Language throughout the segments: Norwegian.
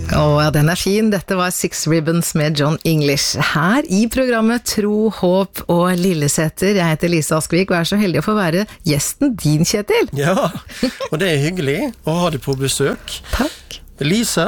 Ja, den fin. Dette var Six Ribbons med John English. Her i programmet Tro, Håp og Lilleseter. Jeg heter Lise Askvik og så heldig å få være gjesten din, Kjetil. Ja, og det hyggelig å ha deg på besøk. Takk. Lise,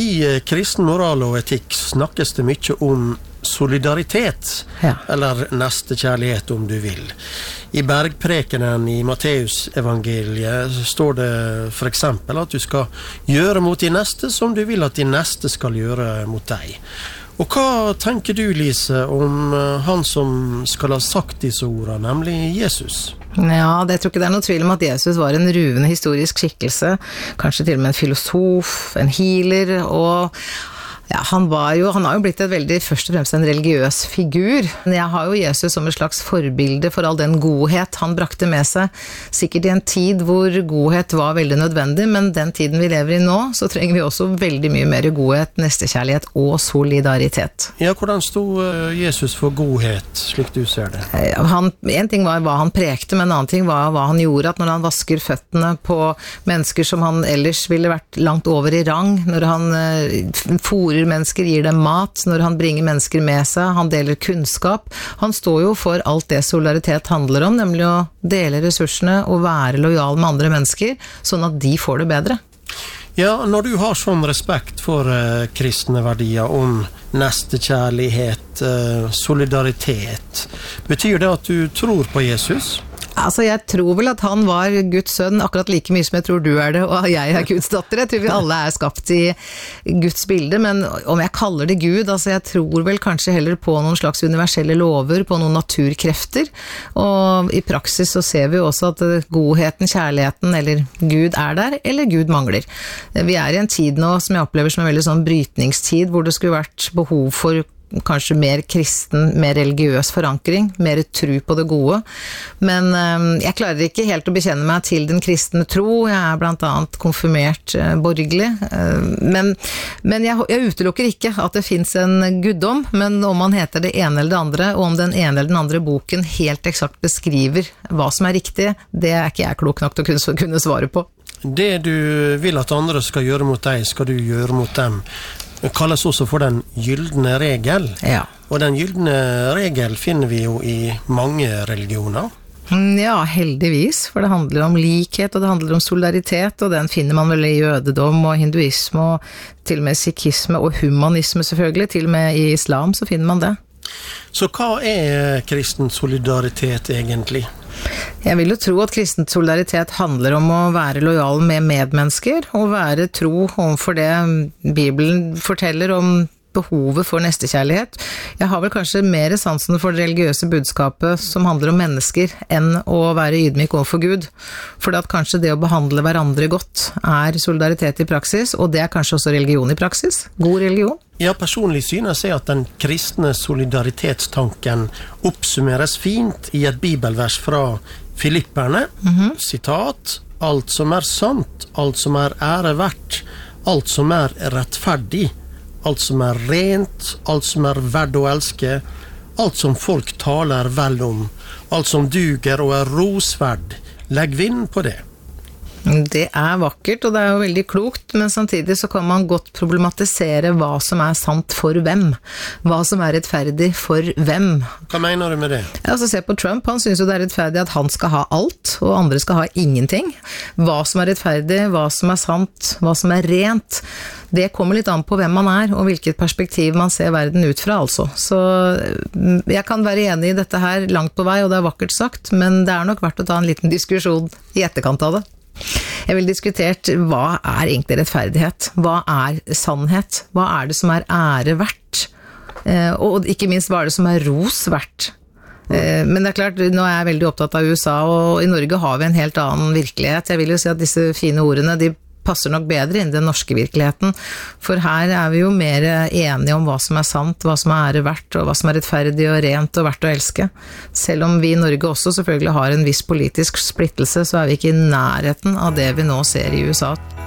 i kristen moral og etikk snakkes det mye om solidaritet, eller nestekjærlighet om du vil. I bergprekenen i Matteus evangeliet står det for eksempel at du skal gjøre mot din neste som du vil at din neste skal gjøre mot deg. Og hva tenker du, Lise, om han som skal ha sagt disse ordene, nemlig Jesus? Ja, jeg tror ikke det noe tvil om at Jesus var en ruvende historisk skikkelse, kanskje til og med en filosof, en healer, og ja, han har jo blitt først og fremst en religiøs figur. Jeg har jo Jesus som et slags forbilde for all den godhet han brakte med seg, sikkert i en tid hvor godhet var veldig nødvendig, men den tiden vi lever i nå, så trenger vi også veldig mye mer godhet, nestekjærlighet og solidaritet. Ja, hvordan stod Jesus for godhet, slik du ser det? En ting var hva han prekte, men en annen ting var hva han gjorde, at når han vasker føttene på mennesker som han ellers ville vært langt over i rang, når han fôrer mennesker, gir dem mat, når han bringer mennesker med seg, han deler kunnskap. Han står jo for alt det solidaritet handler om, nemlig å dele ressursene og være lojal med andre mennesker, sånn at de får det bedre. Ja, når du har sånn respekt for kristne verdier om nestekjærlighet, solidaritet, betyr det at du tror på Jesus? Altså, jeg tror vel at han var Guds sønn akkurat like mye som jeg tror du det, og jeg Guds datter. Jeg tror vi alle skapt i Guds bilde, men om jeg kaller det Gud, altså jeg tror vel kanskje heller på noen slags universelle lover, på noen naturkrefter, og i praksis så ser vi også at godheten, kjærligheten, eller Gud der, eller Gud mangler. Vi i en tid nå som jeg opplever som en veldig sånn brytningstid, hvor det skulle vært behov for kanskje mer kristen, mer religiøs forankring, mer tro på det gode. Men jeg klarer ikke helt å bekjenne meg til den kristne tro. Jeg blant annet konfirmert borgerlig. Men jeg utelukker ikke at det finnes en guddom, men om han heter det ene eller det andre, og om den ene eller den andre boken helt eksakt beskriver hva som riktig, det ikke jeg klok nok til å kunne svare på. Det du vil at andre skal gjøre mot deg, skal du gjøre mot dem. Det kalles også for den gyldne regel. Ja. Og den gyldne regel finner vi jo i mange religioner. Ja, heldigvis, for det handler om likhet, og det handler om solidaritet, og den finner man vel i jødedom og hinduisme, og til og med sikhisme og humanisme selvfølgelig, til og med i islam så finner man det. Så hva kristen solidaritet egentlig? Jeg vil jo tro at kristen solidaritet handler om å være lojal med medmennesker, og være tro overfor det Bibelen forteller om behovet for nestekjærlighet. Jeg har vel kanskje mer sansen for det religiøse budskapet som handler om mennesker, enn å være ydmyk overfor Gud. For at kanskje det å behandle hverandre godt solidaritet i praksis, og det kanskje også religion i praksis. God religion. Ja, personlig synes jeg at den kristne solidaritetstanken oppsummeres fint i et bibelvers fra Filipperne. Sitat: «Alt som sant, alt som ære verdt, alt som rettferdig, alt som rent, alt som verdt å elske, alt som folk taler vel om, alt som duger og rosverd, legg vind på det.» Det vakkert, og det jo veldig klokt, men samtidig så kan man godt problematisere hva som sant for hvem. Hva som rettferdig for hvem. Hva mener du med det? Altså, se på Trump, han synes jo det rettferdig at han skal ha alt, og andre skal ha ingenting. Hva som rettferdig, hva som sant, hva som rent, det kommer litt an på hvem man og hvilket perspektiv man ser verden ut fra, altså. Så jeg kan være enig i dette her langt på vei, og det vakkert sagt, men det nok verdt å ta en liten diskusjon i etterkant av det. Jeg vil diskutert hva egentlig rettferdighet, hva sannhet, hva det som ære verdt, og ikke minst hva det som ros verdt. Men det klart, nå jeg veldig opptatt av USA, og i Norge har vi en helt annen virkelighet. Jeg vil jo si at disse fine ordene, de passer nok bedre inn i den norske virkeligheten, for her vi jo mer enige om hva som sant, hva som ære verdt, og hva som rettferdig og rent og verdt å elske. Selv om vi i Norge også selvfølgelig har en viss politisk splittelse, så vi ikke i nærheten av det vi nå ser i USA.